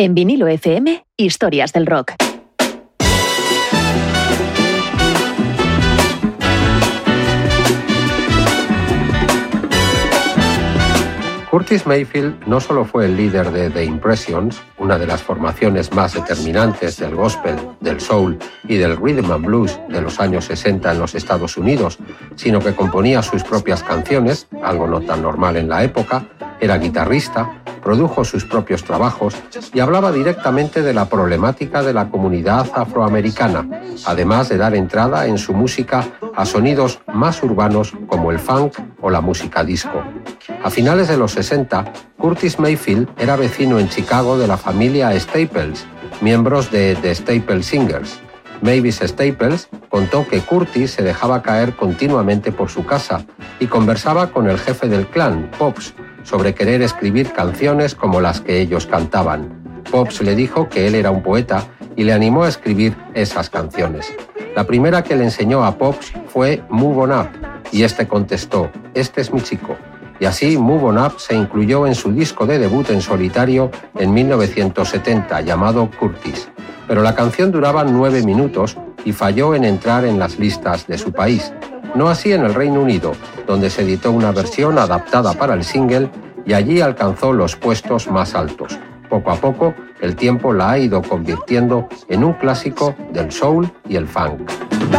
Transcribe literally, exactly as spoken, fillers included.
En Vinilo F M, historias del rock. Curtis Mayfield no solo fue el líder de The Impressions, una de las formaciones más determinantes del gospel, del soul y del rhythm and blues de los años sesenta en los Estados Unidos, sino que componía sus propias canciones, algo no tan normal en la época, era guitarrista, produjo sus propios trabajos y hablaba directamente de la problemática de la comunidad afroamericana, además de dar entrada en su música a sonidos más urbanos como el funk o la música disco. A finales de los sesenta, Curtis Mayfield era vecino en Chicago de la familia Staples, miembros de The Staples Singers. Mavis Staples contó que Curtis se dejaba caer continuamente por su casa y conversaba con el jefe del clan, Pops, sobre querer escribir canciones como las que ellos cantaban. Pops le dijo que él era un poeta y le animó a escribir esas canciones. La primera que le enseñó a Pops fue Move On Up, y este contestó, «Este es mi chico». Y así Move On Up se incluyó en su disco de debut en solitario en mil novecientos setenta, llamado Curtis. Pero la canción duraba nueve minutos y falló en entrar en las listas de su país. No así en el Reino Unido, donde se editó una versión adaptada para el single y allí alcanzó los puestos más altos. Poco a poco, el tiempo la ha ido convirtiendo en un clásico del soul y el funk.